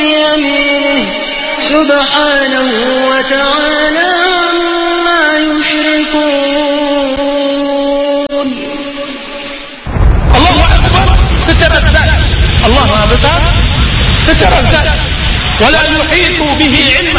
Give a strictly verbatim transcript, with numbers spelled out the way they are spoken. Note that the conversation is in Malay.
بيمينه سبحانه وتعالى عما يشركون. Allah Akbar secara zat, Allah Maha Besar secara zat, wala yuhitu bihi